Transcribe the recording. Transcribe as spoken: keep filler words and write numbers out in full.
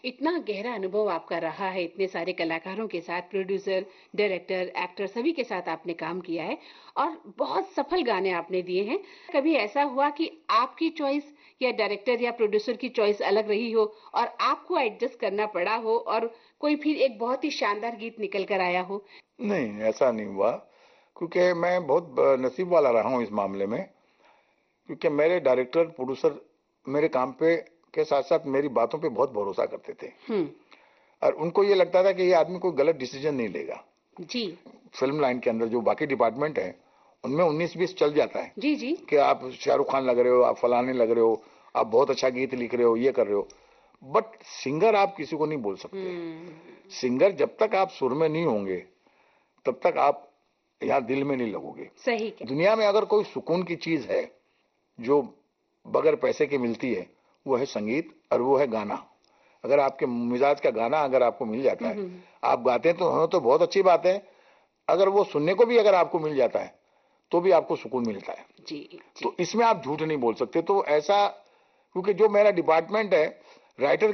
इतना गहरा अनुभव आपका रहा है, इतने सारे कलाकारों के साथ, प्रोड्यूसर, डायरेक्टर, एक्टर सभी के साथ आपने काम किया है और बहुत सफल गाने आपने दिए हैं। कभी ऐसा हुआ कि आपकी चॉइस या डायरेक्टर या प्रोड्यूसर की चॉइस अलग रही हो और आपको एडजस्ट करना पड़ा हो और कोई फिर एक बहुत ही शानदार गीत निकल कर आया हो? नहीं, ऐसा नहीं हुआ, क्योंकि मैं बहुत नसीब वाला रहा हूँ इस मामले में, क्योंकि मेरे डायरेक्टर, प्रोड्यूसर मेरे काम पे के साथ साथ मेरी बातों पे बहुत भरोसा करते थे और उनको ये लगता था कि ये आदमी कोई गलत डिसीजन नहीं लेगा। जी। फिल्म लाइन के अंदर जो बाकी डिपार्टमेंट है उनमें उन्नीस बीस चल जाता है। जी जी। कि आप शाहरुख खान लग रहे हो, आप फलाने लग रहे हो, आप बहुत अच्छा गीत लिख रहे हो, ये कर रहे हो, बट सिंगर आप किसी को नहीं बोल सकते। सिंगर जब तक आप सुर में नहीं होंगे तब तक आप यहाँ दिल में नहीं लगोगे। सही क्या? दुनिया में अगर कोई सुकून की चीज है जो बगैर पैसे के मिलती है वो है संगीत और वो है गाना। अगर आपके मिजाज का गाना अगर आपको मिल जाता है, आप गाते तो हो तो बहुत अच्छी बात है, अगर वो सुनने को भी अगर आपको मिल जाता है तो भी आपको सुकून मिलता है। जी, जी। तो इसमें आप झूठ नहीं बोल सकते। तो ऐसा, क्योंकि जो मेरा डिपार्टमेंट है, राइटर